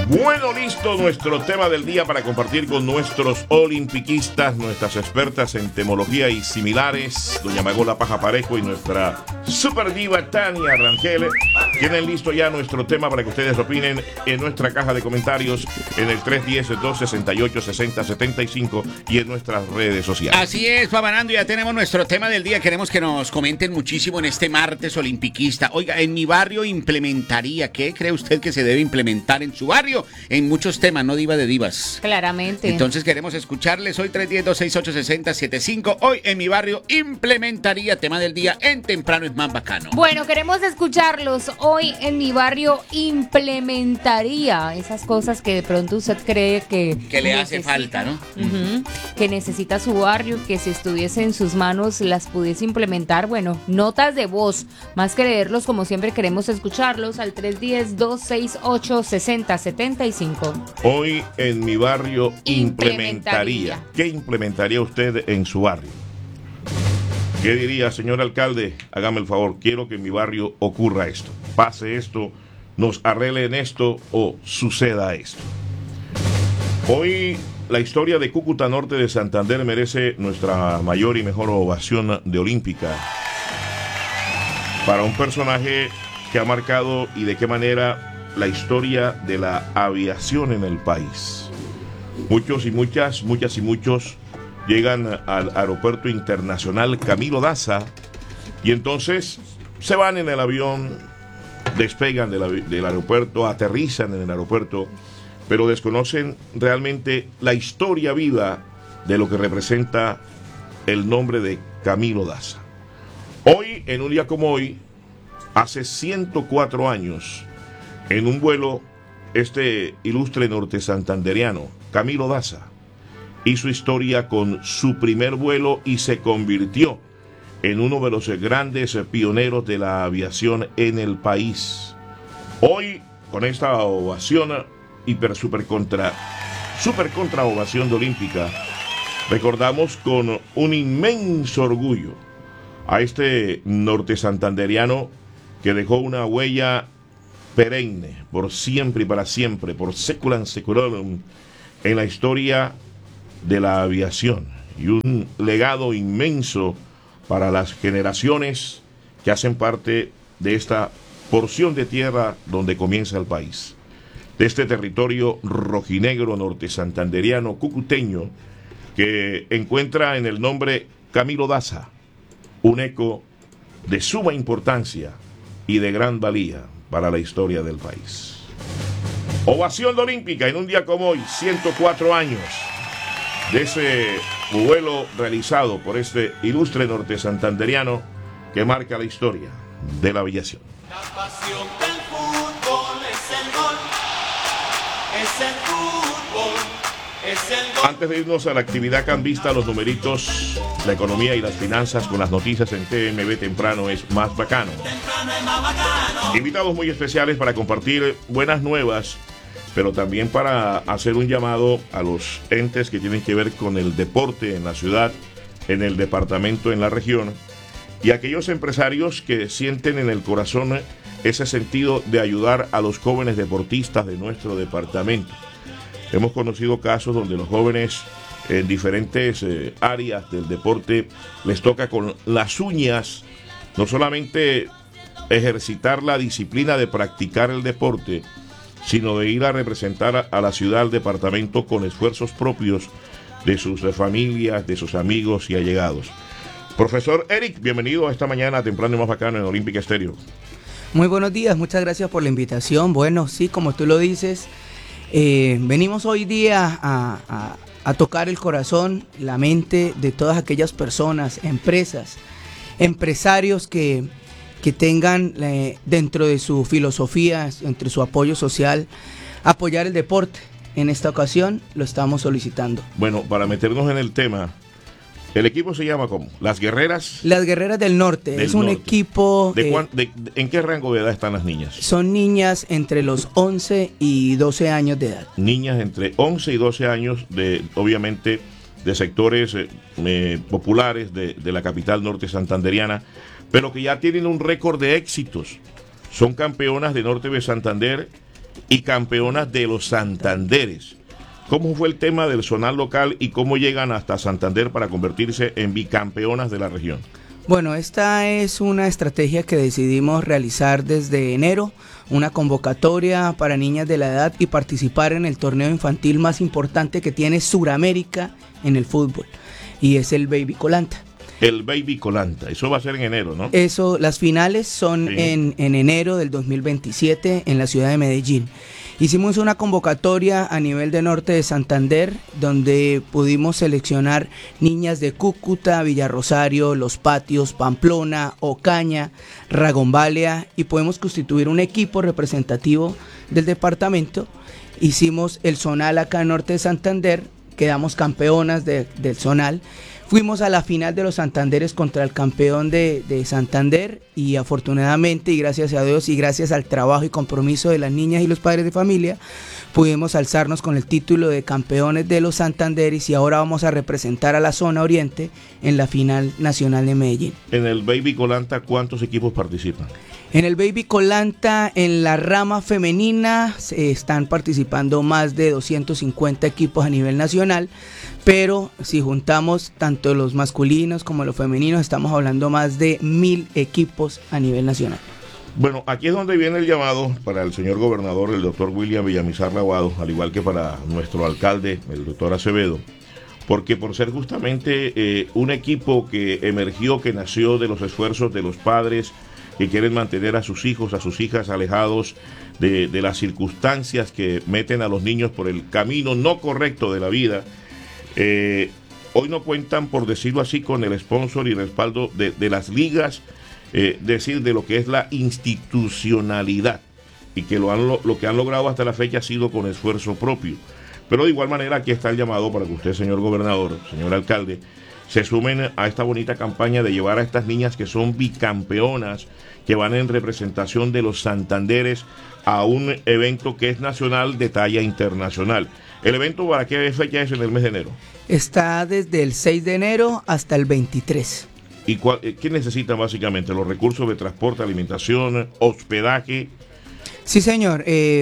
Bueno, listo nuestro tema del día para compartir con nuestros olimpiquistas, nuestras expertas en temología y similares, doña Magola Paja Parejo y nuestra super diva Tania Rangel. Tienen listo ya nuestro tema para que ustedes opinen en nuestra caja de comentarios en el 310-268-6075 y en nuestras redes sociales. Así es, Fabanando, ya tenemos nuestro tema del día. Queremos que nos comenten muchísimo en este martes olimpiquista. Oiga, en mi barrio implementaría, ¿qué cree usted que se debe implementar en su barrio? En muchos temas, no diva de divas. Claramente. Entonces queremos escucharles hoy 310-268-6075. Hoy en mi barrio implementaría, tema del día en Temprano es más bacano. Bueno, queremos escucharlos. Hoy en mi barrio implementaría esas cosas que de pronto usted cree que le hace falta, ¿no? Que necesita su barrio, que si estuviese en sus manos las pudiese implementar. Bueno, notas de voz, más que leerlos, como siempre queremos escucharlos al 310-268-6075. Hoy en mi barrio implementaría. ¿Qué implementaría usted en su barrio? ¿Qué diría, señor alcalde? Hágame el favor, quiero que en mi barrio ocurra esto, pase esto, nos arreglen esto o suceda esto. Hoy la historia de Cúcuta Norte de Santander merece nuestra mayor y mejor ovación de Olímpica para un personaje que ha marcado y de qué manera la historia de la aviación en el país. Muchos y muchos llegan al aeropuerto internacional Camilo Daza y entonces se van en el avión, despegan del aeropuerto, aterrizan en el aeropuerto, pero desconocen realmente la historia viva de lo que representa el nombre de Camilo Daza. Hoy, en un día como hoy, hace 104 años, en un vuelo, este ilustre norte santanderiano, Camilo Daza, hizo historia con su primer vuelo y se convirtió en uno de los grandes pioneros de la aviación en el país. Hoy, con esta ovación, super contra ovación de Olímpica, recordamos con un inmenso orgullo a este norte santanderiano que dejó una huella perenne, por siempre y para siempre, por seculam seculorum, en la historia de la aviación, y un legado inmenso para las generaciones que hacen parte de esta porción de tierra donde comienza el país, de este territorio rojinegro norte santanderiano cucuteño que encuentra en el nombre Camilo Daza un eco de suma importancia y de gran valía para la historia del país. Ovación de Olímpica en un día como hoy, 104 años de ese vuelo realizado por este ilustre norte santanderiano que marca la historia de la aviación. La pasión del fútbol es el gol, es el fútbol, es el gol. Antes de irnos a la actividad cambista, los numeritos, la economía y las finanzas con las noticias en TMB Temprano es más bacano. Temprano es más bacano. Invitados muy especiales para compartir buenas nuevas, pero también para hacer un llamado a los entes que tienen que ver con el deporte en la ciudad, en el departamento, en la región, y aquellos empresarios que sienten en el corazón ese sentido de ayudar a los jóvenes deportistas de nuestro departamento. Hemos conocido casos donde los jóvenes en diferentes áreas del deporte les toca con las uñas no solamente ejercitar la disciplina de practicar el deporte, sino de ir a representar a la ciudad, al departamento, con esfuerzos propios de sus familias, de sus amigos y allegados. Profesor Eric, bienvenido a esta mañana temprano y más bacano en Olímpica Estéreo. Muy buenos días, muchas gracias por la invitación. Bueno, sí, como tú lo dices, venimos hoy día a tocar el corazón, la mente de todas aquellas personas, empresas, empresarios que tengan dentro de su filosofía, entre su apoyo social, apoyar el deporte. En esta ocasión lo estamos solicitando. Bueno, para meternos en el tema, el equipo se llama ¿cómo? Las Guerreras. Las Guerreras del Norte. Es un Norte. equipo... ¿En qué rango de edad están las niñas? Son niñas entre los 11 y 12 años de edad. Niñas entre 11 y 12 años, obviamente de sectores populares de la capital norte santanderiana, pero que ya tienen un récord de éxitos. Son campeonas de Norte de Santander y campeonas de los Santanderes. ¿Cómo fue el tema del zonal local y cómo llegan hasta Santander para convertirse en bicampeonas de la región? Bueno, esta es una estrategia que decidimos realizar desde enero, una convocatoria para niñas de la edad y participar en el torneo infantil más importante que tiene Suramérica en el fútbol, y es el Baby Colanta. El Baby Colanta, eso va a ser en enero, ¿no? Eso, las finales son Sí. en enero del 2027 en la ciudad de Medellín. Hicimos una convocatoria a nivel de norte de Santander, donde pudimos seleccionar niñas de Cúcuta, Villarrosario, Los Patios, Pamplona, Ocaña, Ragombalia, y podemos constituir un equipo representativo del departamento. Hicimos el zonal acá en norte de Santander, quedamos campeonas del zonal. Fuimos a la final de los Santanderes contra el campeón de Santander, y afortunadamente y gracias a Dios y gracias al trabajo y compromiso de las niñas y los padres de familia pudimos alzarnos con el título de campeones de los Santanderes, y ahora vamos a representar a la zona oriente en la final nacional de Medellín. En el Baby Colanta, ¿cuántos equipos participan? En el Baby Colanta, en la rama femenina, están participando más de 250 equipos a nivel nacional, pero si juntamos tanto los masculinos como los femeninos, estamos hablando más de 1000 equipos a nivel nacional. Bueno, aquí es donde viene el llamado para el señor gobernador, el doctor William Villamizar Aguado, al igual que para nuestro alcalde, el doctor Acevedo, porque por ser justamente un equipo que emergió, que nació de los esfuerzos de los padres que quieren mantener a sus hijos, a sus hijas alejados de las circunstancias que meten a los niños por el camino no correcto de la vida, hoy no cuentan, por decirlo así, con el sponsor y respaldo de las ligas, decir, de lo que es la institucionalidad, y que lo que han logrado hasta la fecha ha sido con esfuerzo propio. Pero de igual manera aquí está el llamado para que usted, señor gobernador, señor alcalde, se sumen a esta bonita campaña de llevar a estas niñas que son bicampeonas, que van en representación de los Santanderes, a un evento que es nacional de talla internacional. ¿El evento para qué fecha es en el mes de enero? Está desde el 6 de enero hasta el 23. ¿Y qué necesitan básicamente? ¿Los recursos de transporte, alimentación, hospedaje? Sí, señor.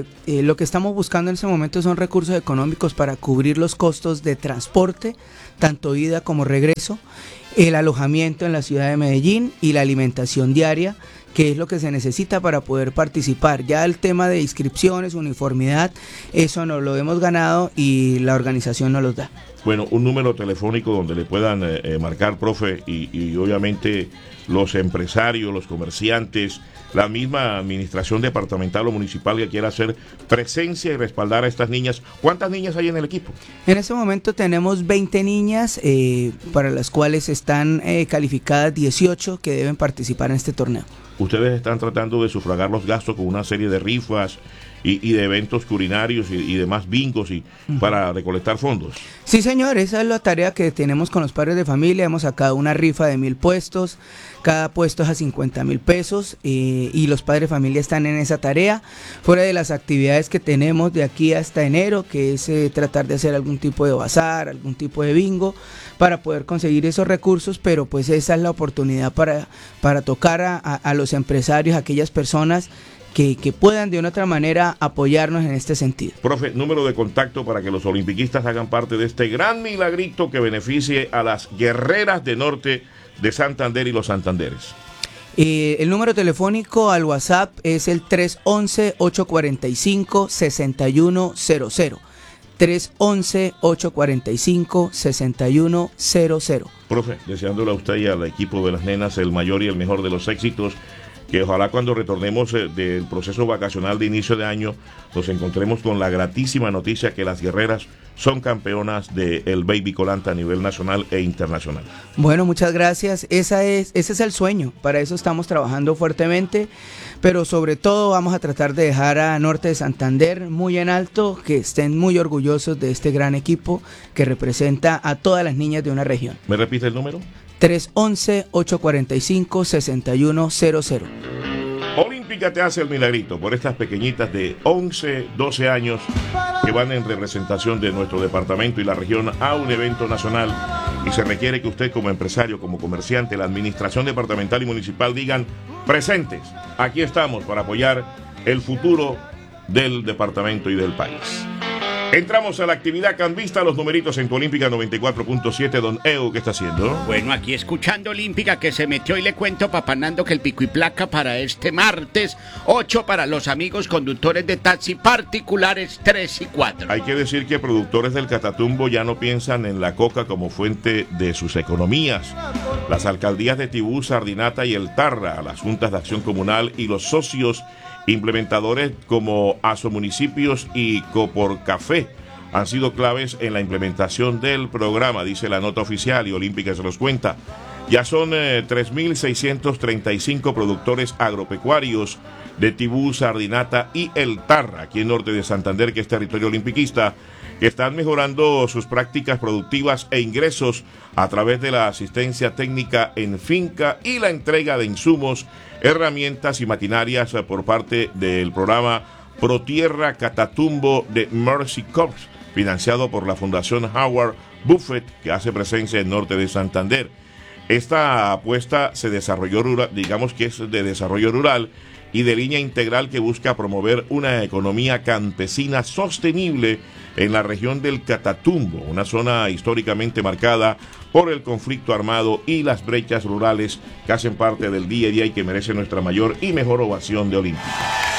Lo que estamos buscando en ese momento son recursos económicos para cubrir los costos de transporte, tanto ida como regreso, el alojamiento en la ciudad de Medellín y la alimentación diaria, que es lo que se necesita para poder participar. Ya el tema de inscripciones, uniformidad, eso nos lo hemos ganado y la organización nos los da. Bueno, un número telefónico donde le puedan marcar, profe, y obviamente los empresarios, los comerciantes, la misma administración departamental o municipal que quiera hacer presencia y respaldar a estas niñas. ¿Cuántas niñas hay en el equipo? En este momento tenemos 20 niñas, para las cuales están calificadas 18 que deben participar en este torneo. Ustedes están tratando de sufragar los gastos con una serie de rifas y de eventos culinarios y demás bingos para recolectar fondos. Sí, señor, esa es la tarea que tenemos con los padres de familia. Hemos sacado una rifa de 1000 puestos, cada puesto es a 50,000 pesos, y los padres de familia están en esa tarea, fuera de las actividades que tenemos de aquí hasta enero, que es tratar de hacer algún tipo de bazar, algún tipo de bingo, para poder conseguir esos recursos, pero pues esa es la oportunidad para tocar a los empresarios, a aquellas personas que puedan de una otra manera apoyarnos en este sentido. Profe, número de contacto para que los olimpiquistas hagan parte de este gran milagrito que beneficie a las guerreras de norte de Santander y los Santanderes. El número telefónico al WhatsApp es el 311-845-6100. 311-845-6100. Profe, deseándole a usted y al equipo de las nenas el mayor y el mejor de los éxitos, que ojalá cuando retornemos del proceso vacacional de inicio de año nos encontremos con la gratísima noticia que las guerreras son campeonas del Baby Colanta a nivel nacional e internacional. Bueno, muchas gracias. Ese es el sueño. Para eso estamos trabajando fuertemente, pero sobre todo vamos a tratar de dejar a Norte de Santander muy en alto, que estén muy orgullosos de este gran equipo que representa a todas las niñas de una región. ¿Me repite el número? 311-845-6100. Olímpica te hace el milagrito por estas pequeñitas de 11, 12 años que van en representación de nuestro departamento y la región a un evento nacional, y se requiere que usted como empresario, como comerciante, la administración departamental y municipal digan presentes, aquí estamos para apoyar el futuro del departamento y del país. Entramos a la actividad cambista, los numeritos en tu Olímpica 94.7. Don Eo, ¿qué está haciendo? Bueno, aquí escuchando Olímpica que se metió y le cuento, papá Nando, que el pico y placa para este martes 8 para los amigos conductores de taxi particulares 3 y 4. Hay que decir que productores del Catatumbo ya no piensan en la coca como fuente de sus economías. Las alcaldías de Tibú, Sardinata y El Tarra, las juntas de acción comunal y los socios implementadores como Asomunicipios y Coporcafé han sido claves en la implementación del programa, dice la nota oficial, y Olímpica se los cuenta. Ya son 3.635 productores agropecuarios de Tibú, Sardinata y El Tarra, aquí en norte de Santander, que es territorio olimpiquista, que están mejorando sus prácticas productivas e ingresos a través de la asistencia técnica en finca y la entrega de insumos, herramientas y maquinarias por parte del programa ProTierra Catatumbo de Mercy Corps, financiado por la Fundación Howard Buffett, que hace presencia en norte de Santander. Esta apuesta se desarrolló rural, digamos que es de desarrollo rural y de línea integral que busca promover una economía campesina sostenible en la región del Catatumbo, una zona históricamente marcada por el conflicto armado y las brechas rurales que hacen parte del día a día y que merece nuestra mayor y mejor ovación de Olímpica.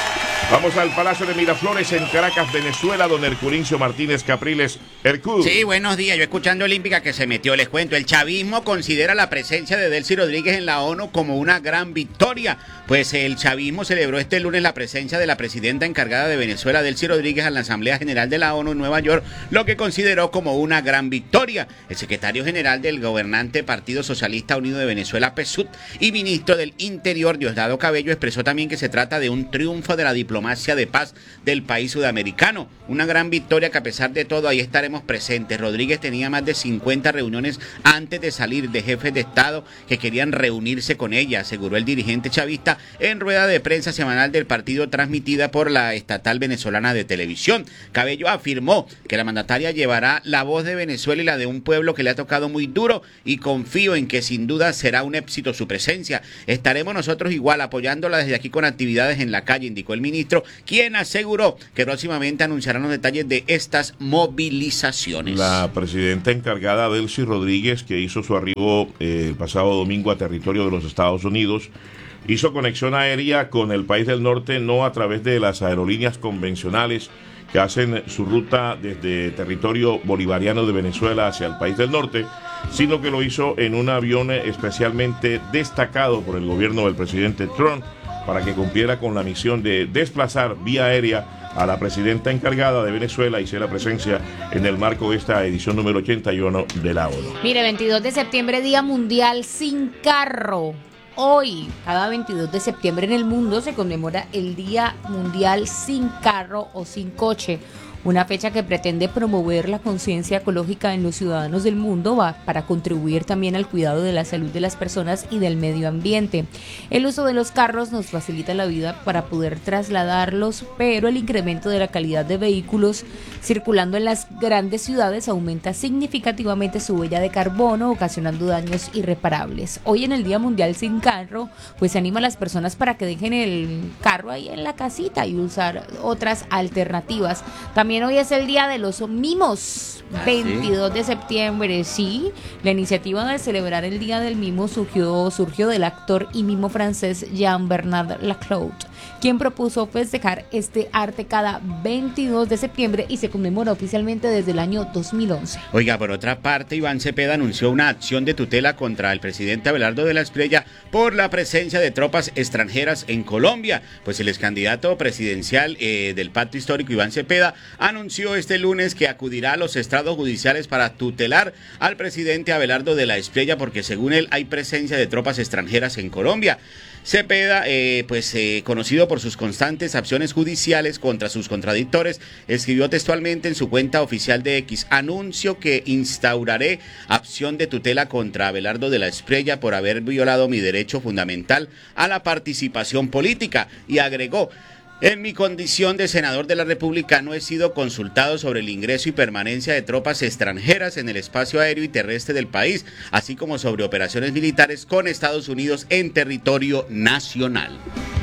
Vamos al Palacio de Miraflores en Caracas, Venezuela, don Herculincio Martínez Capriles. Hercul. Sí, buenos días. Yo escuchando Olímpica que se metió, les cuento. El chavismo considera la presencia de Delcy Rodríguez en la ONU como una gran victoria. Pues el chavismo celebró este lunes la presencia de la presidenta encargada de Venezuela, Delcy Rodríguez, en la Asamblea General de la ONU en Nueva York, lo que consideró como una gran victoria. El secretario general del gobernante Partido Socialista Unido de Venezuela, PSUV, y ministro del Interior, Diosdado Cabello, expresó también que se trata de un triunfo de la diplomacia de paz del país sudamericano. Una gran victoria que a pesar de todo ahí estaremos presentes. Rodríguez tenía más de 50 reuniones antes de salir de jefes de Estado que querían reunirse con ella, aseguró el dirigente chavista en rueda de prensa semanal del partido transmitida por la estatal venezolana de televisión. Cabello afirmó que la mandataria llevará la voz de Venezuela y la de un pueblo que le ha tocado muy duro y confío en que sin duda será un éxito su presencia. Estaremos nosotros igual apoyándola desde aquí con actividades en la calle, indicó el ministro, quien aseguró que próximamente anunciarán los detalles de estas movilizaciones. La presidenta encargada, Delcy Rodríguez, que hizo su arribo el pasado domingo a territorio de los Estados Unidos, hizo conexión aérea con el país del norte, no a través de las aerolíneas convencionales que hacen su ruta desde territorio bolivariano de Venezuela hacia el país del norte, sino que lo hizo en un avión especialmente destacado por el gobierno del presidente Trump, para que cumpliera con la misión de desplazar vía aérea a la presidenta encargada de Venezuela y hiciera presencia en el marco de esta edición número 81 de la ONU. Mire, 22 de septiembre, Día Mundial Sin Carro. Hoy, cada 22 de septiembre en el mundo se conmemora el Día Mundial Sin Carro o Sin Coche. Una fecha que pretende promover la conciencia ecológica en los ciudadanos del mundo para contribuir también al cuidado de la salud de las personas y del medio ambiente. El uso de los carros nos facilita la vida para poder trasladarlos, pero el incremento de la calidad de vehículos circulando en las grandes ciudades aumenta significativamente su huella de carbono, ocasionando daños irreparables. Hoy en el Día Mundial Sin Carro, pues se anima a las personas para que dejen el carro ahí en la casita y usar otras alternativas. También hoy es el día de los mimos, 22 de septiembre, sí. La iniciativa de celebrar el Día del Mimo surgió del actor y mimo francés Jean-Bernard Laclau, quien propuso festejar este arte cada 22 de septiembre y se conmemora oficialmente desde el año 2011. Oiga, por otra parte, Iván Cepeda anunció una acción de tutela contra el presidente Abelardo de la Espriella por la presencia de tropas extranjeras en Colombia. Pues el ex candidato presidencial del Pacto Histórico, Iván Cepeda, anunció este lunes que acudirá a los estrados judiciales para tutelar al presidente Abelardo de la Espriella porque según él hay presencia de tropas extranjeras en Colombia. Cepeda, conocido por sus constantes acciones judiciales contra sus contradictores, escribió textualmente en su cuenta oficial de X: anuncio que instauraré acción de tutela contra Abelardo de la Espriella por haber violado mi derecho fundamental a la participación política, y agregó: en mi condición de senador de la República no he sido consultado sobre el ingreso y permanencia de tropas extranjeras en el espacio aéreo y terrestre del país, así como sobre operaciones militares con Estados Unidos en territorio nacional.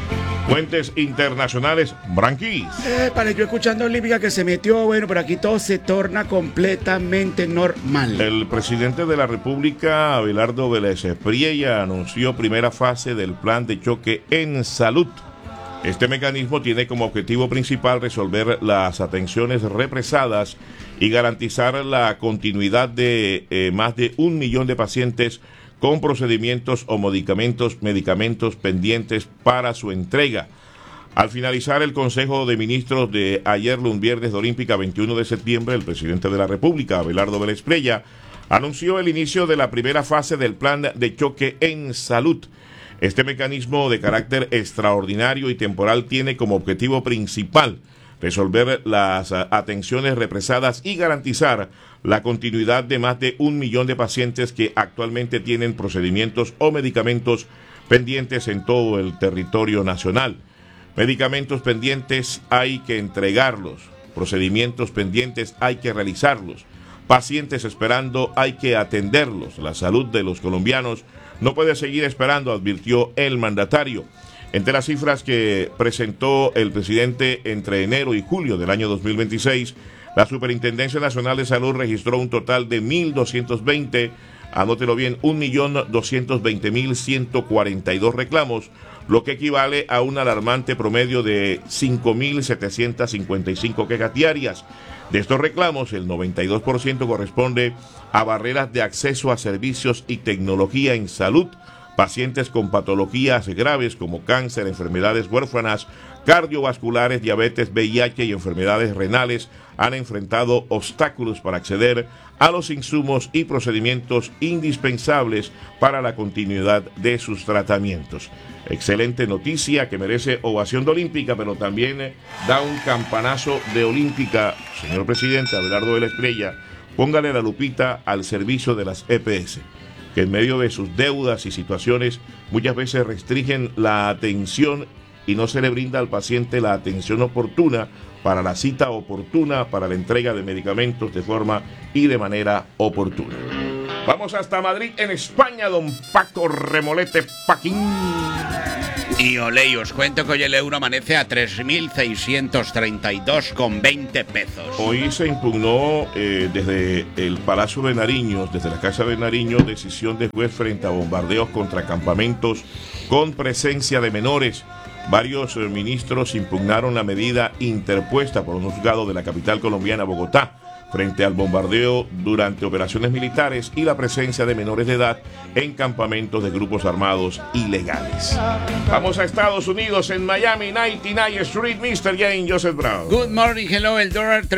Fuentes internacionales, Branquís. Para yo escuchando Olímpica que se metió, bueno, pero aquí todo se torna completamente normal. El presidente de la República, Abelardo Vélez Priella, anunció primera fase del plan de choque en salud. Este mecanismo tiene como objetivo principal resolver las atenciones represadas y garantizar la continuidad de más de 1 millón de pacientes con procedimientos o medicamentos pendientes para su entrega. Al finalizar el Consejo de Ministros de ayer, un viernes de Olímpica 21 de septiembre, el presidente de la República, Abelardo Vélez Priella, anunció el inicio de la primera fase del plan de choque en salud. Este mecanismo de carácter extraordinario y temporal tiene como objetivo principal resolver las atenciones represadas y garantizar la continuidad de más de 1 millón de pacientes que actualmente tienen procedimientos o medicamentos pendientes en todo el territorio nacional. Medicamentos pendientes hay que entregarlos, procedimientos pendientes hay que realizarlos, pacientes esperando hay que atenderlos. La salud de los colombianos no puede seguir esperando, advirtió el mandatario. Entre las cifras que presentó el presidente entre enero y julio del año 2026, la Superintendencia Nacional de Salud registró un total de 1.220, anótelo bien, 1.220.142 reclamos, lo que equivale a un alarmante promedio de 5.755 quejas diarias. De estos reclamos, el 92% corresponde a barreras de acceso a servicios y tecnología en salud. Pacientes con patologías graves como cáncer, enfermedades huérfanas, cardiovasculares, diabetes, VIH y enfermedades renales han enfrentado obstáculos para acceder a los insumos y procedimientos indispensables para la continuidad de sus tratamientos. Excelente noticia que merece ovación de Olímpica, pero también da un campanazo de Olímpica. Señor presidente Abelardo Vélez Priella, póngale la lupita al servicio de las EPS, que en medio de sus deudas y situaciones muchas veces restringen la atención y no se le brinda al paciente la atención oportuna para la cita oportuna, para la entrega de medicamentos de forma y de manera oportuna. Vamos hasta Madrid, en España, don Paco Remolete Paquín. Y olé, y os cuento que hoy el euro amanece a 3.632,20 pesos. Hoy se impugnó desde el Palacio de Nariño, desde la Casa de Nariño, decisión de juez frente a bombardeos contra campamentos con presencia de menores. Varios ministros impugnaron la medida interpuesta por un juzgado de la capital colombiana, Bogotá, frente al bombardeo durante operaciones militares y la presencia de menores de edad en campamentos de grupos armados ilegales. Vamos a Estados Unidos, en Miami, 99 Street, Mr. Jane Joseph Brown. Good morning, hello, el dólar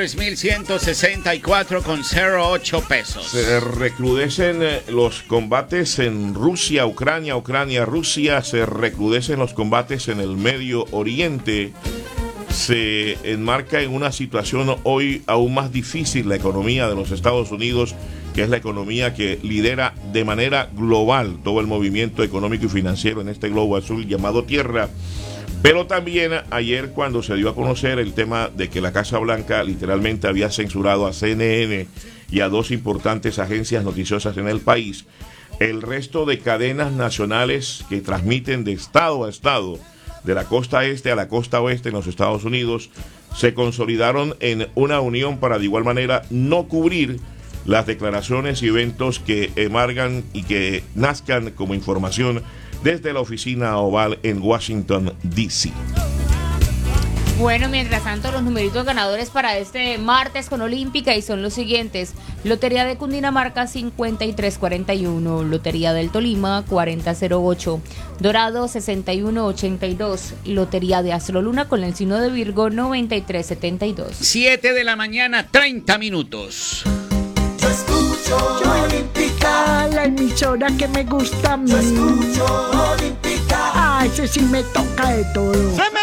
3.164,08 pesos. Se recrudecen los combates en Rusia, Ucrania, Rusia, se recrudecen los combates en el Medio Oriente. Se enmarca en una situación hoy aún más difícil la economía de los Estados Unidos, que es la economía que lidera de manera global todo el movimiento económico y financiero en este globo azul llamado Tierra. Pero también ayer, cuando se dio a conocer el tema de que la Casa Blanca literalmente había censurado a CNN y a dos importantes agencias noticiosas en el país, el resto de cadenas nacionales que transmiten de estado a estado, de la costa este a la costa oeste en los Estados Unidos, se consolidaron en una unión para de igual manera no cubrir las declaraciones y eventos que emergan y que nazcan como información desde la oficina oval en Washington, D.C. Bueno, mientras tanto, los numeritos ganadores para este martes con Olímpica y son los siguientes: Lotería de Cundinamarca 5341, Lotería del Tolima 4008, Dorado 6182, Lotería de Astroluna con el signo de Virgo 9372. 7 de la mañana, 30 minutos. Yo escucho Olímpica, la emisora que me gusta a mí. yo escucho Olímpica. Ah, ese sí me toca de todo.